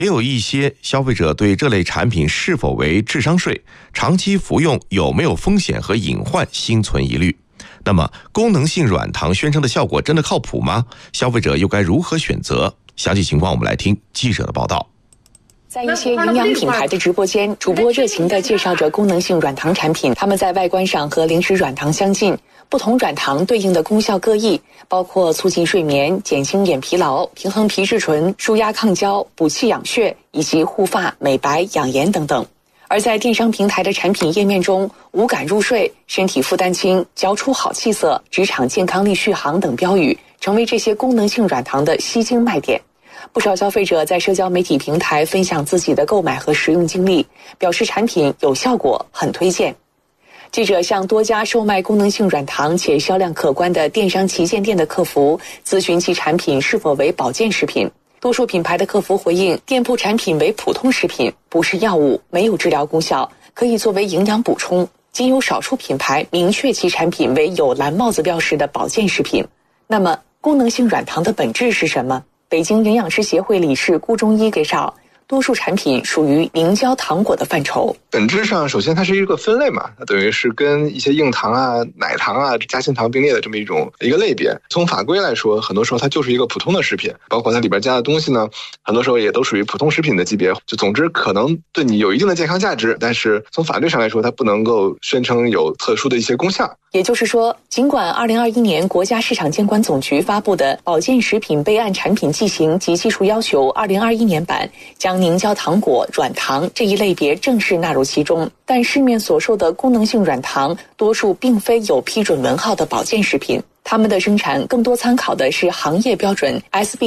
也有一些消费者对这类产品是否为智商税、长期服用有没有风险和隐患心存疑虑。那么，功能性软糖宣称的效果真的靠谱吗？消费者又该如何选择？详细情况我们来听记者的报道。 在一些营养品牌的直播间，主播热情地介绍着功能性软糖产品，它们在外观上和零食软糖相近，不同软糖对应的功效各异，包括促进睡眠、减轻眼疲劳、平衡皮质醇、舒压抗焦、补气养血，以及护发、美白、养颜等等。而在电商平台的产品页面中，无感入睡、身体负担轻、嚼出好气色、职场健康力续航等标语，成为这些功能性软糖的吸睛卖点。不少消费者在社交媒体平台分享自己的购买和使用经历，表示产品有效果，很推荐。记者向多家售卖功能性软糖且销量可观的电商旗舰店的客服咨询其产品是否为保健食品，多数品牌的客服回应，店铺产品为普通食品，不是药物，没有治疗功效，可以作为营养补充。仅有少数品牌明确其产品为有蓝帽子标识的保健食品。那么，功能性软糖的本质是什么？北京营养师协会理事顾中医介绍，多数产品属于凝胶糖果的范畴。 本质上，首先它是一个分类嘛，它等于是跟一些硬糖啊、奶糖啊、夹心糖并列的这么一个类别。从法规来说，很多时候它就是一个普通的食品，包括它里边加的东西呢，很多时候也都属于普通食品的级别。就总之可能对你有一定的健康价值，但是从法律上来说，它不能够宣称有特殊的一些功效。 也就是说，尽管2021年国家市场监管总局发布的《保健食品备案产品剂型及技术要求2021年版》将凝胶糖果、软糖这一类别正式纳入其中，但市面所售的功能性软糖多数并非有批准文号的保健食品，它们的生产更多参考的是行业标准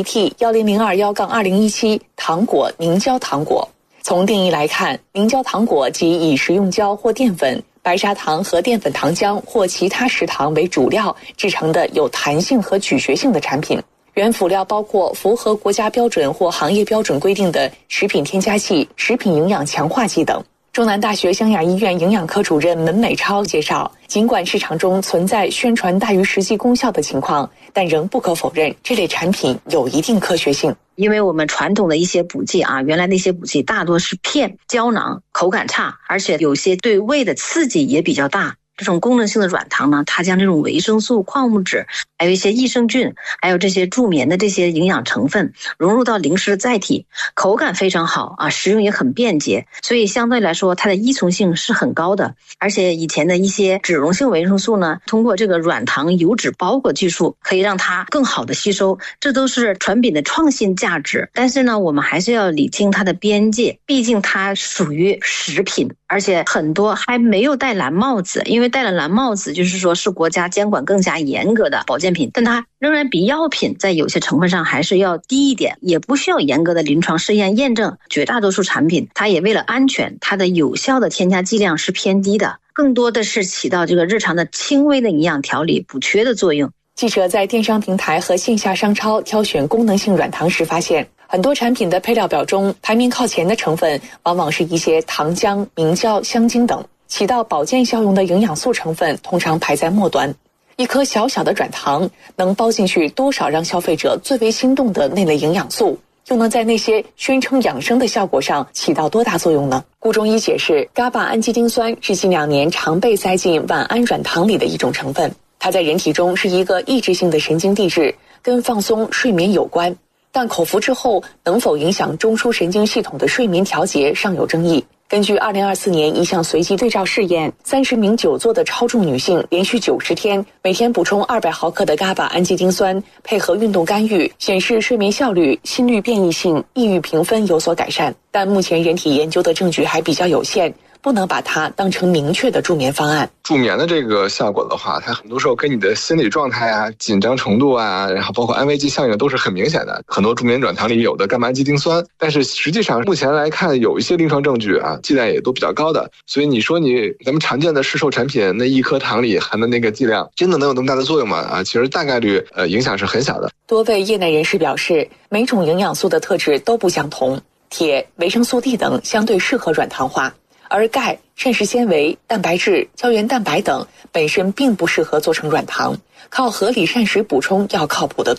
SBT10021-2017 糖果凝胶糖果。从定义来看，凝胶糖果即以食用胶或淀粉、白砂糖和淀粉糖浆或其他食糖为主料制成的有弹性和咀嚼性的产品，原辅料包括符合国家标准或行业标准规定的食品添加剂、食品营养强化剂等。中南大学湘雅医院营养科主任门美超介绍，尽管市场中存在宣传大于实际功效的情况，但仍不可否认这类产品有一定科学性。 因为我们传统的一些补剂原来的一些补剂大多是片、胶囊，口感差，而且有些对胃的刺激也比较大。这种功能性的软糖呢，它将这种维生素、矿物质，还有一些益生菌，还有这些助眠的这些营养成分融入到零食的载体，口感非常好食用也很便捷，所以相对来说它的依从性是很高的。而且以前的一些脂溶性维生素呢，通过这个软糖油脂包裹技术可以让它更好的吸收，这都是产品的创新价值。但是呢，我们还是要理清它的边界，毕竟它属于食品，而且很多还没有戴蓝帽子，因为戴了蓝帽子就是说是国家监管更加严格的保健品，但它仍然比药品在有些成分上还是要低一点，也不需要严格的临床试验验证。绝大多数产品它也为了安全，它的有效的添加剂量是偏低的，更多的是起到这个日常的轻微的营养调理、补缺的作用。 记者在电商平台和线下商超挑选功能性软糖时发现，很多产品的配料表中排名靠前的成分往往是一些糖浆、明胶、香精等，起到保健效用的营养素成分通常排在末端。一颗小小的软糖能包进去多少让消费者最为心动的那类营养素，又能在那些宣称养生的效果上起到多大作用呢？顾中医解释，GABA 氨基丁酸是近2年常被塞进晚安软糖里的一种成分，它在人体中是一个抑制性的神经递质，跟放松、睡眠有关，但口服之后能否影响中枢神经系统的睡眠调节尚有争议。根据2024年一项随机对照试验，30名久坐的超重女性连续90天，每天补充200毫克的 GABA 氨基丁酸，配合运动干预，显示睡眠效率、心率变异性、抑郁评分有所改善。但目前人体研究的证据还比较有限，不能把它当成明确的助眠方案。 助眠的这个效果的话，它很多时候跟你的心理状态啊、紧张程度啊，然后包括安慰剂效应都是很明显的。很多助眠软糖里有的伽马氨基丁酸，但是实际上目前来看，有一些临床证据剂量也都比较高的。所以你说咱们常见的市售产品那一颗糖里含的那个剂量，真的能有那么大的作用吗？其实大概率影响是很小的。 多位业内人士表示，每种营养素的特质都不相同，铁、维生素 D 等相对适合软糖化。而钙、膳食纤维、蛋白质、胶原蛋白等本身并不适合做成软糖，靠合理膳食补充要靠谱得多。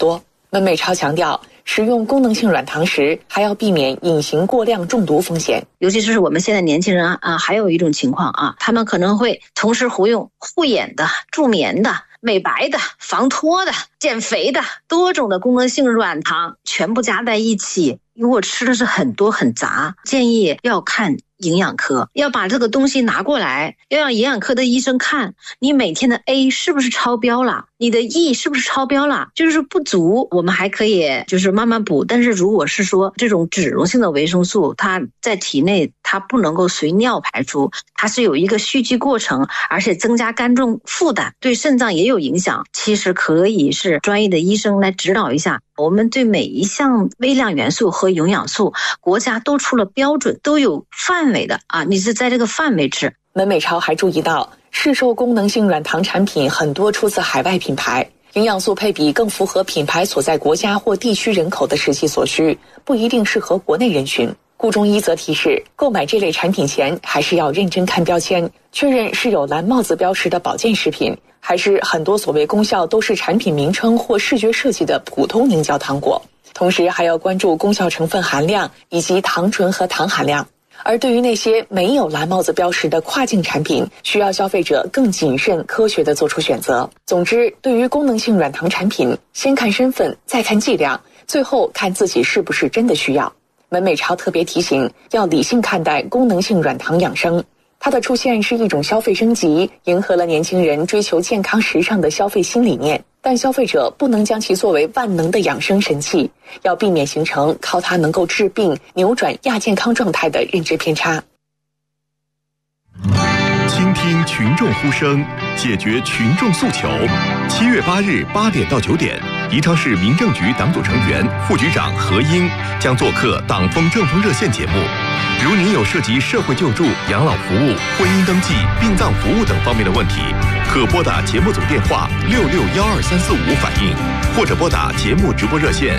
温美超强调，使用功能性软糖时，还要避免隐形过量中毒风险。 尤其是我们现在年轻人还有一种情况他们可能会同时服用护眼的、助眠的、美白的、防脱的、减肥的多种的功能性软糖，全部加在一起。如果吃的是很多很杂，建议要看营养科，要把这个东西拿过来，要让营养科的医生看你每天的 A 是不是超标了，你的 E 是不是超标了，就是不足，我们还可以就是慢慢补。但是如果是说这种脂溶性的维生素，它在体内它不能够随尿排出，它是有一个蓄积过程，而且增加肝脏负担，对肾脏也有影响。其实可以是专业的医生来指导一下。我们对每一项微量元素和营养素，国家都出了标准，都有范围的你是在这个范围吃。 温美超还注意到，市售功能性软糖产品很多出自海外品牌，营养素配比更符合品牌所在国家或地区人口的实际所需，不一定适合国内人群。顾中医则提示，购买这类产品前还是要认真看标签，确认是有蓝帽子标识的保健食品，还是很多所谓功效都是产品名称或视觉设计的普通凝胶糖果。同时还要关注功效成分含量以及糖醇和糖含量。而对于那些没有蓝帽子标识的跨境产品，需要消费者更谨慎科学地做出选择。总之，对于功能性软糖产品，先看身份，再看剂量，最后看自己是不是真的需要。温美超特别提醒，要理性看待功能性软糖养生，它的出现是一种消费升级，迎合了年轻人追求健康时尚的消费新理念，但消费者不能将其作为万能的养生神器，要避免形成靠它能够治病、扭转亚健康状态的认知偏差。 倾听群众呼声，解决群众诉求。7月8日8点到9点，宜昌市民政局党组成员、副局长何英将做客党风政风热线节目。如您有涉及社会救助、养老服务、婚姻登记、殡葬服务等方面的问题，可拨打节目组电话6612-345反映，或者拨打节目直播热线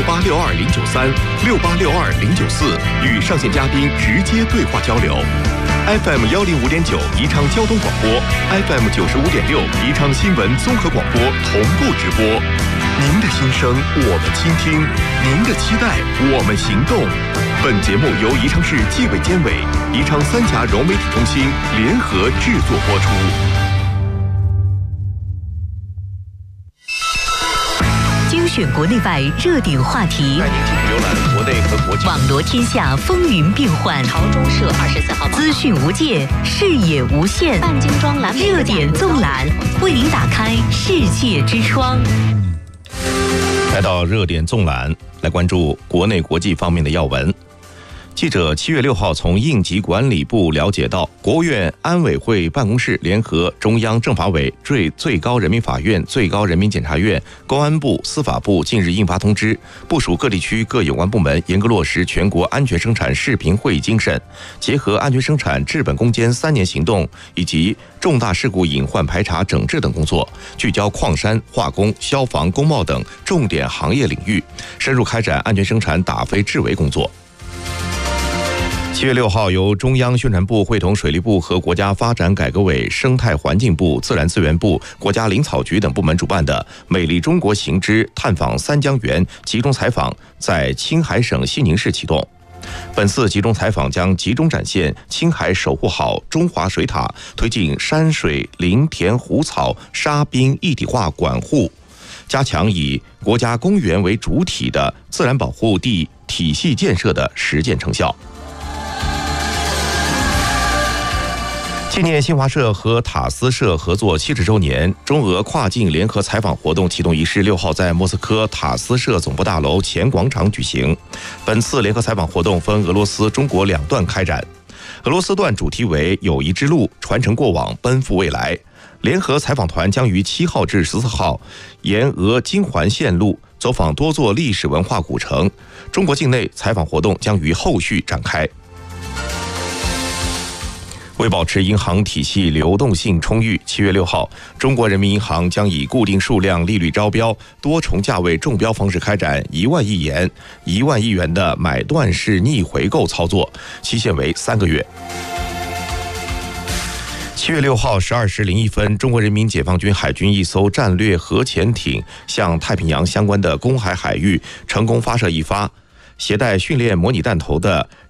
6862-093、6862-094，与上线嘉宾直接对话交流。FM 105.9宜昌交通广播， FM 95.6宜昌新闻综合广播同步直播。您的心声我们倾听，您的期待我们行动。本节目由宜昌市纪委监委、宜昌三峡融媒体中心联合制作播出。 精选国内外热点话题， 带您继续浏览国内和国际， 网罗天下风云变幻。 朝中社24号资讯无界，视野无限。 半精装蓝莓热点纵览，为您打开世界之窗。 来到热点纵览，来关注国内国际方面的要闻。记者7月6号从应急管理部了解到，国务院安委会办公室联合中央政法委、最高人民法院、最高人民检察院、公安部、司法部近日印发通知，部署各地区各有关部门严格落实全国安全生产视频会议精神，结合安全生产治本攻坚3年行动以及重大事故隐患排查整治等工作，聚焦矿山、化工、消防、工贸等重点行业领域，深入开展安全生产打非治围工作。7月6号，由中央宣传部会同水利部和国家发展改革委、生态环境部、自然资源部、国家林草局等部门主办的“美丽中国行之探访三江源”集中采访在青海省西宁市启动。本次集中采访将集中展现青海守护好中华水塔，推进山水林田湖草沙滨一体化管护，加强以国家公园为主体的自然保护地体系建设的实践成效。纪念新华社和塔斯社合作70周年，中俄跨境联合采访活动启动仪式6号在莫斯科塔斯社总部大楼前广场举行。本次联合采访活动分俄罗斯、中国2段开展。俄罗斯段主题为“友谊之路，传承过往，奔赴未来”。联合采访团将于7号至14号沿俄京环线路走访多座历史文化古城。中国境内采访活动将于后续展开。为保持银行体系流动性充裕，7月6号，中国人民银行将以固定数量利率招标、多重价位中标方式开展1万亿元的买断式逆回购操作，期限为3个月。 7月6号12时01分，中国人民解放军海军一艘战略核潜艇向太平洋相关的公海海域成功发射一发携带训练模拟弹头的